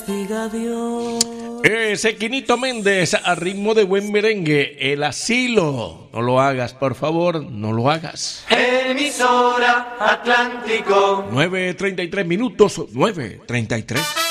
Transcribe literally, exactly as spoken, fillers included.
diga Dios. Ese Quinito Méndez a ritmo de buen merengue, El Asilo. No lo hagas, por favor, no lo hagas. Emisora Atlántico. nueve treinta y tres minutos, nueve treinta y tres.